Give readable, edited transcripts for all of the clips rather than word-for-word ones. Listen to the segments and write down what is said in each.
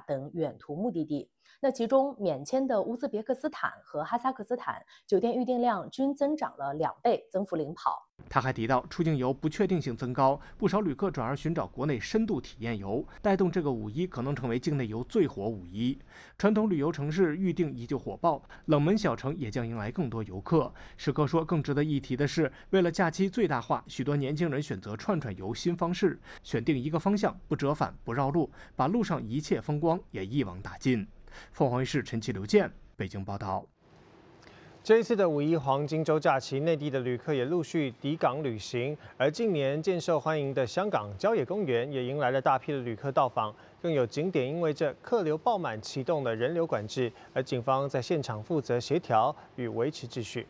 等远途目的地。那其中免签的乌兹别克斯坦和哈萨克斯坦酒店预订量均增长了2倍，增幅领跑。 他还提到，出境游不确定性增高，不少旅客转而寻找国内深度体验游，带动这个五一可能成为境内游最火五一。传统旅游城市预订依旧火爆，冷门小城也将迎来更多游客。石科说，更值得一提的是，为了假期最大化，许多年轻人选择串游新方式，选定一个方向，不折返，不绕路，把路上一切风光也一网打尽。凤凰卫视陈奇、刘健北京报道。 这一次的五一黄金周假期，内地的旅客也陆续抵港旅行，而近年渐受欢迎的香港郊野公园也迎来了大批的旅客到访，更有景点因为这客流爆满，启动了人流管制，而警方在现场负责协调与维持秩序。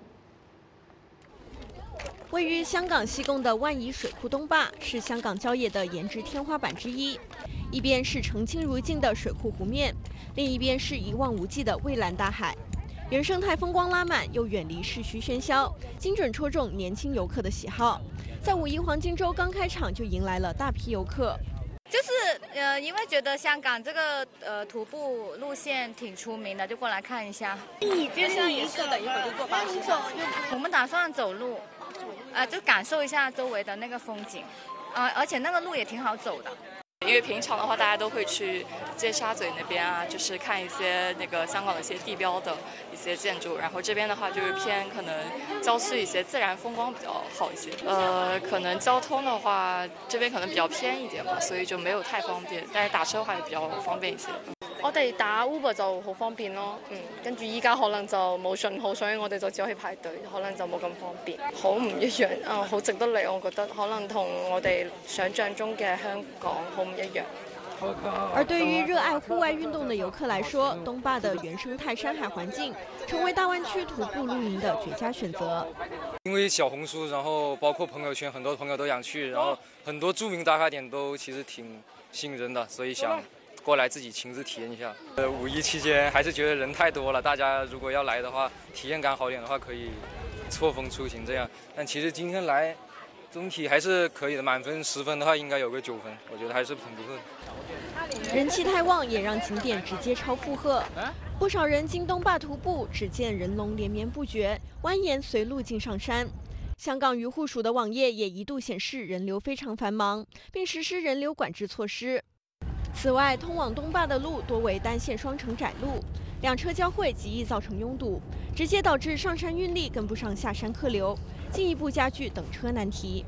位于香港西贡的万宜水库东坝是香港郊野的颜值天花板之一，一边是澄清如镜的水库湖面，另一边是一望无际的蔚蓝大海。原生态风光拉满，又远离市区喧嚣，精准戳中年轻游客的喜好。在五一黄金周刚开场就迎来了大批游客。 就是因为觉得香港这个徒步路线挺出名的，就过来看一下。 你这是也是等一会儿就坐巴士上？ 我们打算走路，就感受一下周围的那个风景，而且那个路也挺好走的。 因为平常的话，大家都会去尖沙咀那边啊，就是看一些那个香港的一些地标的一些建筑，然后这边的话就是偏可能郊区一些自然风光比较好一些。可能交通的话，这边可能比较偏一点嘛，所以就没有太方便，但是打車的話比較方便一些。 我哋打 Uber 就好方便咯，跟住依家可能就冇信號，所以我哋就只可以排隊，可能就冇咁方便，好唔一樣啊，好值得嚟，我覺得可能同我哋想象中嘅香港好唔一樣。 而对于热爱户外运动的游客来说，东坝的原生态山海环境成为大湾区徒步露营的绝佳选择。 因为小红书，然后包括朋友圈，很多朋友都想去，然后很多著名打卡点都其实挺吸引人的，所以想过来自己亲自体验一下。五一期间还是觉得人太多了，大家如果要来的话，体验感好点的话，可以错峰出行这样。但其实今天来，总体还是可以的，满分10分的话应该有个9分，我觉得还是挺不错的。 人气太旺，也让景点直接超负荷。不少人经东坝徒步，只见人龙连绵不绝，蜿蜒随路径上山。香港渔护署的网页也一度显示人流非常繁忙，并实施人流管制措施。此外，通往东坝的路多为单线双程窄路，2车交汇极易造成拥堵，直接导致上山运力跟不上下山客流，进一步加剧等车难题。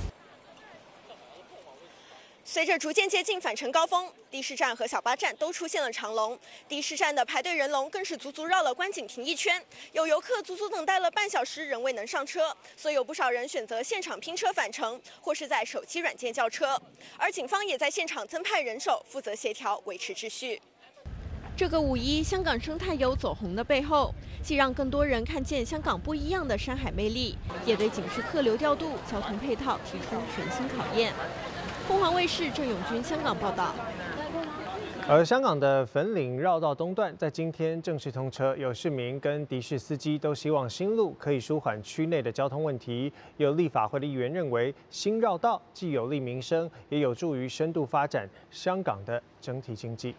随着逐渐接近返程高峰，的士站和小巴站都出现了长龙，的士站的排队人龙更是足足绕了观景亭1圈，有游客足足等待了半小时仍未能上车，所以有不少人选择现场拼车返程，或是在手机软件叫车。而警方也在现场增派人手，负责协调维持秩序。这个五一香港生态游走红的背后，既让更多人看见香港不一样的山海魅力，也对景区客流调度、交通配套提出全新考验。凤凰卫视郑永军香港报道。 而香港的粉岭绕道东段在今天正式通车，有市民跟的士司机都希望新路可以舒缓区内的交通问题。有立法会的议员认为，新绕道既有利民生，也有助于深度发展香港的整體經濟。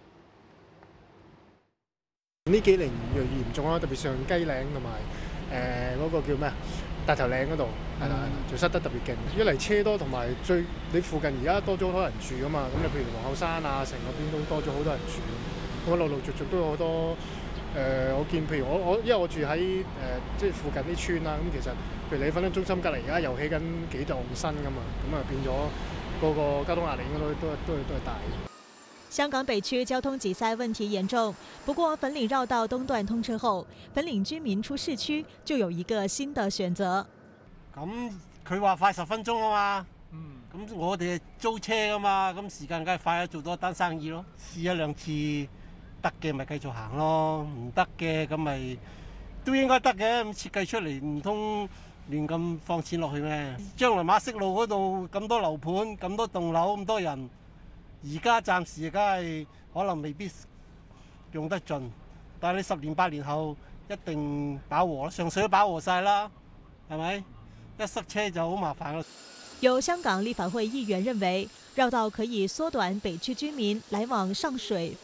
呢幾年越嚟越嚴重啦，特別上雞嶺同埋嗰個叫咩啊？大頭嶺嗰度係啦，就塞得特別勁。一嚟車多，同埋你附近而家多咗好多人住噶嘛，咁你譬如皇后山啊，成個邊都多咗好多人住，咁陸續都有好多我見譬如因為我住喺即係附近啲村啦，咁其實譬如你粉嶺中心隔離而家又起緊幾棟新噶嘛，咁啊變咗嗰個交通壓力應該都係大。 香港北區交通擠塞問題嚴重，不過粉嶺繞道東段通車後，粉嶺居民出市區就有一個新的選擇。 咁佢話快10分鐘啊嘛，咁我哋租車噶嘛，咁時間梗係快咗，做多一單生意咯。試1兩次得嘅咪繼續行咯，唔得嘅咁咪都應該得嘅，咁設計出嚟唔通亂咁放錢落去咩？將來馬適路嗰度咁多樓盤、咁多棟樓、咁多人。而家暫時梗係可能未必用得盡，但係你10年8年後一定飽和，上水都飽和晒啦，係咪？一塞車就好麻煩啦。 有香港立法會議員認為，繞道可以縮短北區居民來往上水